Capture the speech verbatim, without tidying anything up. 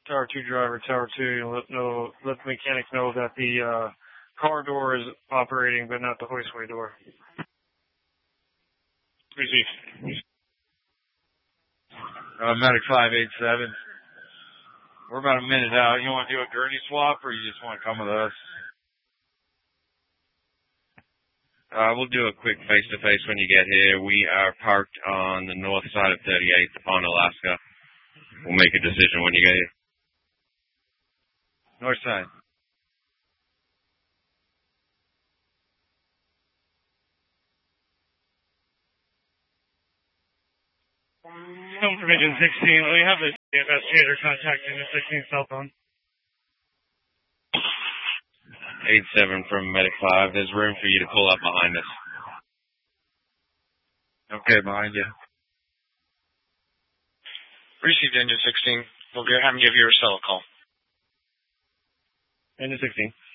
Tower two driver, Tower two, and let know let the mechanic know that the uh, car door is operating, but not the hoistway door. Receive. Uh, Medic five eight seven. We're about a minute out. You want to do a gurney swap, or you just want to come with us? Uh, we'll do a quick face-to-face when you get here. We are parked on the north side of thirty-eighth on Alaska. We'll make a decision when you get here. North side. Information sixteen, we have the investigator contacting the sixteen cell phone. eight seven from Medic five. There's room for you to pull up behind us. Okay, behind you. Received, Engine sixteen. We'll have him give your cell a call. Engine sixteen.